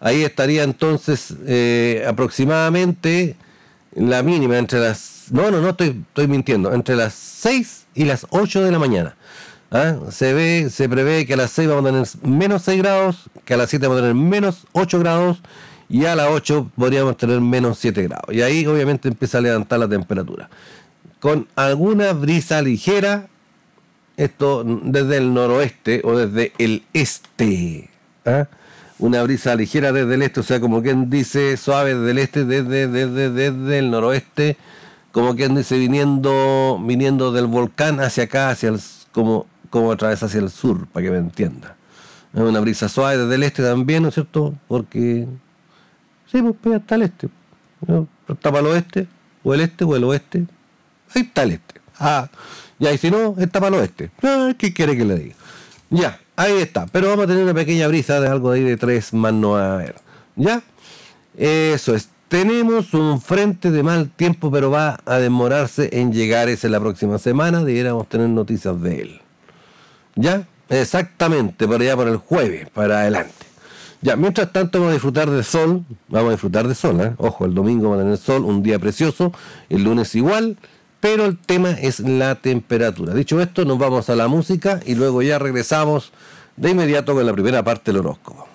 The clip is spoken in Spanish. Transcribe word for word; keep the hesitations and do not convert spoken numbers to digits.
Ahí estaría entonces eh, aproximadamente la mínima entre las... No, no, no, estoy, estoy mintiendo. Entre las seis y las ocho de la mañana. ¿Ah? Se ve, se prevé que a las seis vamos a tener menos seis grados, que a las siete vamos a tener menos ocho grados, y a las ocho podríamos tener menos siete grados. Y ahí obviamente empieza a levantar la temperatura. Con alguna brisa ligera, esto desde el noroeste o desde el este. ¿Ah? Una brisa ligera desde el este, o sea, como quien dice, suave desde el este, desde, desde, desde el noroeste, como quien dice, viniendo, viniendo del volcán hacia acá, hacia el, como, como otra vez hacia el sur, para que me entienda. Es una brisa suave desde el este también, ¿no es cierto? Porque, sí, pues pega hasta el este. ¿No? Está para el oeste, o el este, o el oeste. Ahí está el este. Ah, ya, y si no, está para el oeste. Ah, ¿qué quiere que le diga? Ya, ahí está. Pero vamos a tener una pequeña brisa de algo de ahí de tres más no va a haber. ¿Ya? Eso es. Tenemos un frente de mal tiempo, pero va a demorarse en llegar. Esa es la próxima semana. Debiéramos tener noticias de él. ¿Ya? Exactamente, por allá por el jueves, para adelante. Ya, mientras tanto vamos a disfrutar del sol. Vamos a disfrutar del sol, ¿eh? Ojo, el domingo vamos a tener sol, un día precioso. El lunes igual. Pero el tema es la temperatura. Dicho esto, nos vamos a la música y luego ya regresamos de inmediato con la primera parte del horóscopo.